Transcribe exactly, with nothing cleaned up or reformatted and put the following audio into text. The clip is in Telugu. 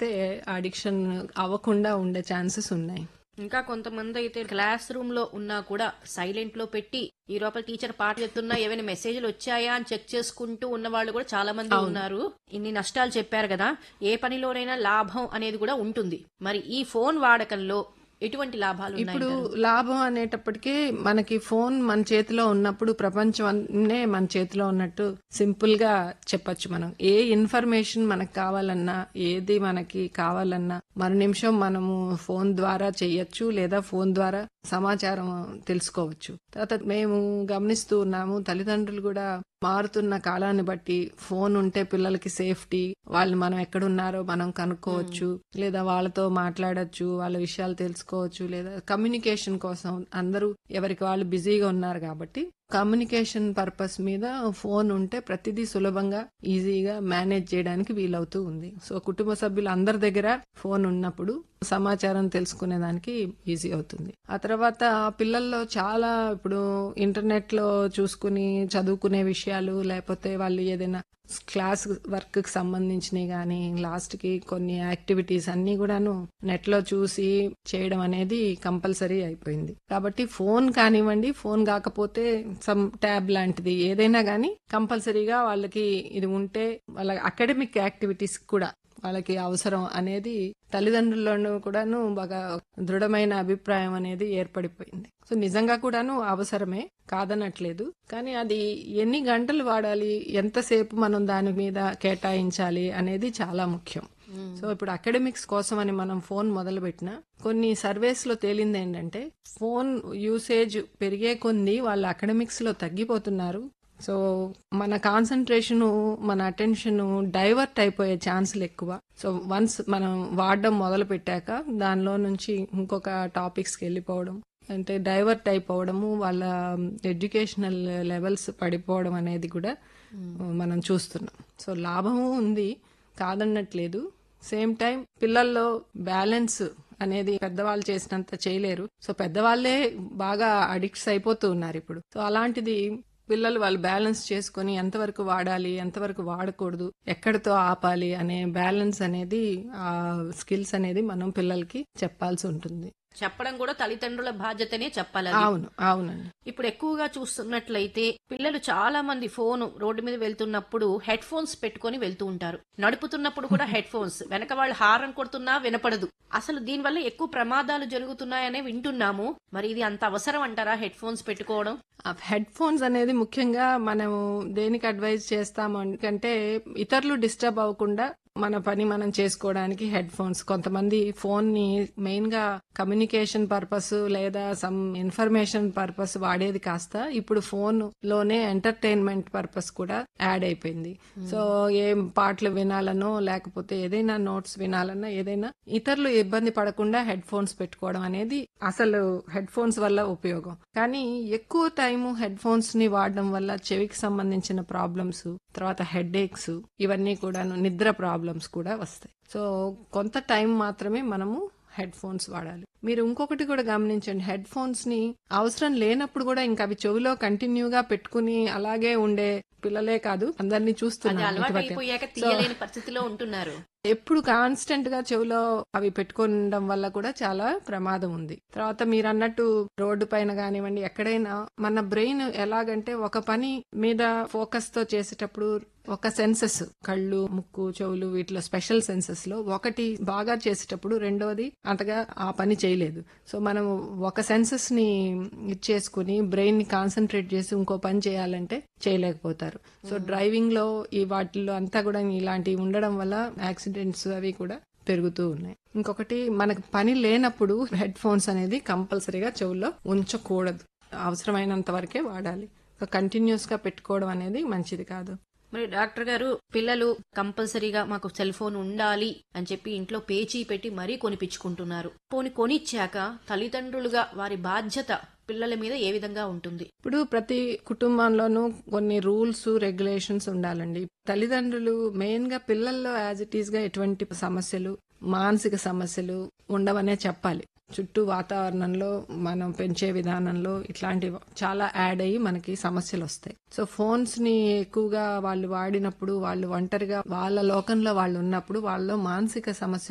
చేస్తే అడిక్షన్ అవ్వకుండా ఉండే ఛాన్సెస్ ఉన్నాయి. ఇంకా కొంతమంది అయితే క్లాస్ రూమ్ లో ఉన్నా కూడా సైలెంట్ లో పెట్టి ఈ లోపల టీచర్ పాట చెప్తున్నా ఏమైనా మెసేజ్లు వచ్చాయా అని చెక్ చేసుకుంటూ ఉన్న వాళ్ళు కూడా చాలా మంది ఉన్నారు. ఇన్ని నష్టాలు చెప్పారు కదా, ఏ పనిలోనైనా లాభం అనేది కూడా ఉంటుంది. మరి ఈ ఫోన్ వాడకంలో ఎటువంటి లాభాలు ఇప్పుడు లాభం అనేటప్పటికీ మనకి ఫోన్ మన చేతిలో ఉన్నప్పుడు ప్రపంచం అన్నే మన చేతిలో ఉన్నట్టు సింపుల్ గా చెప్పొచ్చు. మనం ఏ ఇన్ఫర్మేషన్ మనకు కావాలన్నా, ఏది మనకి కావాలన్నా మరు నిమిషం మనము ఫోన్ ద్వారా చెయ్యొచ్చు, లేదా ఫోన్ ద్వారా సమాచారం తెలుసుకోవచ్చు. తర్వాత మేము గమనిస్తూ ఉన్నాము, తల్లిదండ్రులు కూడా మారుతున్న కాలాన్ని బట్టి ఫోన్ ఉంటే పిల్లలకి సేఫ్టీ, వాళ్ళు మనం ఎక్కడున్నారో మనం కనుక్కోవచ్చు, లేదా వాళ్ళతో మాట్లాడొచ్చు, వాళ్ళ విషయాలు తెలుసుకోవచ్చు, లేదా కమ్యూనికేషన్ కోసం అందరూ ఎవరికి వాళ్ళు బిజీగా ఉన్నారు కాబట్టి కమ్యూనికేషన్ పర్పస్ మీద ఫోన్ ఉంటే ప్రతిదీ సులభంగా ఈజీగా మేనేజ్ చేయడానికి వీలవుతూ ఉంది. సో కుటుంబ సభ్యులు అందరి దగ్గర ఫోన్ ఉన్నప్పుడు సమాచారం తెలుసుకునేదానికి ఈజీ అవుతుంది. ఆ తర్వాత పిల్లల్లో చాలా ఇప్పుడు ఇంటర్నెట్ లో చూసుకుని చదువుకునే విషయాలు, లేకపోతే వాళ్ళు ఏదైనా క్లాస్ వర్క్ కి సంబంధించినవి గానీ లాస్ట్ కి కొన్ని యాక్టివిటీస్ అన్ని కూడాను నెట్ లో చూసి చేయడం అనేది కంపల్సరీ అయిపోయింది. కాబట్టి ఫోన్ కానివ్వండి, ఫోన్ కాకపోతే సమ్ ట్యాబ్ లాంటిది ఏదైనా గానీ కంపల్సరీగా వాళ్ళకి ఇది ఉంటే వాళ్ళ అకాడమిక్ యాక్టివిటీస్ కూడా వాళ్ళకి అవసరం అనేది తల్లిదండ్రులను కూడాను బాగా దృఢమైన అభిప్రాయం అనేది ఏర్పడిపోయింది. సో నిజంగా కూడాను అవసరమే, కాదనట్లేదు. కానీ అది ఎన్ని గంటలు వాడాలి, ఎంతసేపు మనం దాని మీద కేటాయించాలి అనేది చాలా ముఖ్యం. సో ఇప్పుడు అకాడమిక్స్ కోసం అని మనం ఫోన్ మొదలు పెట్టినా కొన్ని సర్వేస్ లో తేలింది ఏంటంటే ఫోన్ యూసేజ్ పెరిగే కొద్ది వాళ్ళు అకాడమిక్స్ లో తగ్గిపోతున్నారు. సో మన కాన్సన్ట్రేషన్, మన అటెన్షన్ డైవర్ట్ అయిపోయే ఛాన్సులు ఎక్కువ. సో వన్స్ మనం వాడడం మొదలు పెట్టాక దానిలో నుంచి ఇంకొక టాపిక్స్ కి వెళ్ళిపోవడం, అంటే డైవర్ట్ అయిపోవడము, వాళ్ళ ఎడ్యుకేషనల్ లెవెల్స్ పడిపోవడం అనేది కూడా మనం చూస్తున్నాం. సో లాభము ఉంది, కాదన్నట్లేదు. సేమ్ టైం పిల్లల్లో బ్యాలెన్స్ అనేది పెద్దవాళ్ళు చేసినంత చేయలేరు. సో పెద్దవాళ్లే బాగా అడిక్ట్స్ అయిపోతూ ఉన్నారు ఇప్పుడు. సో అలాంటిది పిల్లలు వాళ్ళు బ్యాలెన్స్ చేసుకుని ఎంతవరకు వాడాలి, ఎంతవరకు వాడకూడదు, ఎక్కడితో ఆపాలి అనే బ్యాలెన్స్ అనేది, ఆ స్కిల్స్ అనేది మనం పిల్లలకి చెప్పాల్సి ఉంటుంది. చెప్పడం కూడా తల్లిదండ్రుల బాధ్యతనే చెప్పాలి. అవును, అవునండి. ఇప్పుడు ఎక్కువగా చూస్తున్నట్లయితే పిల్లలు చాలా మంది ఫోన్ రోడ్డు మీద వెళ్తున్నప్పుడు హెడ్ ఫోన్స్ పెట్టుకుని వెళ్తూ ఉంటారు. నడుపుతున్నప్పుడు కూడా హెడ్ ఫోన్స్, వెనక వాళ్ళు హారన్ కొడుతున్నా వినపడదు. అసలు దీనివల్ల ఎక్కువ ప్రమాదాలు జరుగుతున్నాయనే వింటున్నాము. మరి ఇది అంత అవసరం అంటారా హెడ్ ఫోన్స్ పెట్టుకోవడం? హెడ్ ఫోన్స్ అనేది ముఖ్యంగా మనం దేనికి అడ్వైజ్ చేస్తాము అంటే ఇతరులు డిస్టర్బ్ అవ్వకుండా మన పని మనం చేసుకోవడానికి హెడ్ ఫోన్స్. కొంతమంది ఫోన్ ని మెయిన్ గా కమ్యూనికేషన్ పర్పస్ లేదా సమ్ ఇన్ఫర్మేషన్ పర్పస్ వాడేది కాస్త ఇప్పుడు ఫోన్ లోనే ఎంటర్టైన్మెంట్ పర్పస్ కూడా యాడ్ అయిపోయింది. సో ఏం పాటలు వినాలనో లేకపోతే ఏదైనా నోట్స్ వినాలన్నా ఏదైనా ఇతరులు ఇబ్బంది పడకుండా హెడ్ ఫోన్స్ పెట్టుకోవడం అనేది అసలు హెడ్ ఫోన్స్ వల్ల ఉపయోగం. కానీ ఎక్కువ టైము హెడ్ ఫోన్స్ ని వాడడం వల్ల చెవికి సంబంధించిన ప్రాబ్లమ్స్, తర్వాత హెడ్ ఏక్స్, ఇవన్నీ కూడాను నిద్ర ప్రాబ్లమ్స్ కూడా వస్తాయి. సో కొంత టైం మాత్రమే మనము హెడ్ ఫోన్స్ వాడాలి. మీరు ఇంకొకటి కూడా గమనించండి, హెడ్ ఫోన్స్ ని అవసరం లేనప్పుడు కూడా ఇంకా అవి చెవిలో కంటిన్యూగా పెట్టుకుని అలాగే ఉండే పిల్లలే కాదు, అందరినీ చూస్తున్నారు. పరిస్థితిలో ఉంటున్నారు. ఎప్పుడు కాన్స్టెంట్ గా చెవిలో అవి పెట్టుకోవడం వల్ల కూడా చాలా ప్రమాదం ఉంది. తర్వాత మీరు అన్నట్టు రోడ్డు పైన కానివ్వండి, ఎక్కడైనా మన బ్రెయిన్ ఎలాగంటే ఒక పని మీద ఫోకస్ తో చేసేటప్పుడు ఒక సెన్సెస్, కళ్ళు, ముక్కు, చెవులు, వీటిలో స్పెషల్ సెన్సెస్ లో ఒకటి బాగా చేసేటప్పుడు రెండోది అంతగా ఆ పని చేయలేదు. సో మనం ఒక సెన్సెస్ ని ఇచ్చేసుకుని బ్రెయిన్ ని కాన్సన్ట్రేట్ చేసి ఇంకో పని చేయాలంటే చేయలేకపోతారు. సో డ్రైవింగ్ లో ఈ వాటిల్లో అంతా కూడా ఇలాంటివి ఉండడం వల్ల యాక్సిడెంట్స్ అవి కూడా పెరుగుతూ ఉన్నాయి. ఇంకొకటి మనకు పని లేనప్పుడు హెడ్ ఫోన్స్ అనేది కంపల్సరీగా చెవుల్లో ఉంచకూడదు, అవసరమైనంత వరకే వాడాలి. కంటిన్యూస్ గా పెట్టుకోవడం అనేది మంచిది కాదు. మరి డాక్టర్ గారు, పిల్లలు కంపల్సరీగా మాకు సెల్ ఫోన్ ఉండాలి అని చెప్పి ఇంట్లో పేచీ పెట్టి మరీ కొనిపించుకుంటున్నారు. పోని కొనిచ్చాక తల్లిదండ్రులుగా వారి బాధ్యత పిల్లల మీద ఏ విధంగా ఉంటుంది? ఇప్పుడు ప్రతి కుటుంబంలోనూ కొన్ని రూల్స్, రెగ్యులేషన్స్ ఉండాలండి. తల్లిదండ్రులు మెయిన్ గా పిల్లల్లో యాజ్ ఇట్ ఈస్ గా ఎటువంటి సమస్యలు, మానసిక సమస్యలు ఉండవనే చెప్పాలి. చుట్టూ వాతావరణంలో మనం పెంచే విధానంలో ఇట్లాంటి చాలా యాడ్ అయ్యి మనకి సమస్యలు వస్తాయి. సో ఫోన్స్ ని ఎక్కువగా వాళ్ళు వాడినప్పుడు, వాళ్ళు ఒంటరిగా వాళ్ళ లోకంలో వాళ్ళు ఉన్నప్పుడు వాళ్ళలో మానసిక సమస్య